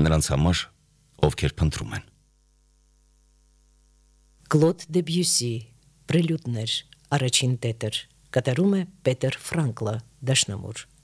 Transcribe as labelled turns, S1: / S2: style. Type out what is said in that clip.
S1: նրանց համար, ովքեր փնտրում են։
S2: Կլոդ Դեբյուսի, Պրելյուդներ, առաջին տետր, կատարում է Պետեր Ֆրանկլը, դաշնամուր։